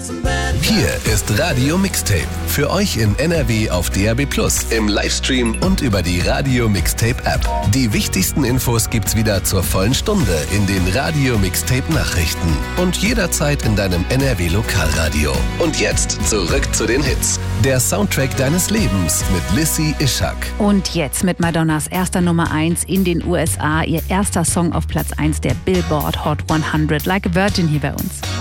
Hier ist Radio Mixtape. Für euch in NRW auf DAB+, im Livestream und über die Radio Mixtape App. Die wichtigsten Infos gibt's wieder zur vollen Stunde in den Radio Mixtape Nachrichten und jederzeit in deinem NRW Lokalradio. Und jetzt zurück zu den Hits. Der Soundtrack deines Lebens mit Lissy Ishak. Und jetzt mit Madonnas erster Nummer 1 in den USA, ihr erster Song auf Platz 1 der Billboard Hot 100, Like a Virgin hier bei uns.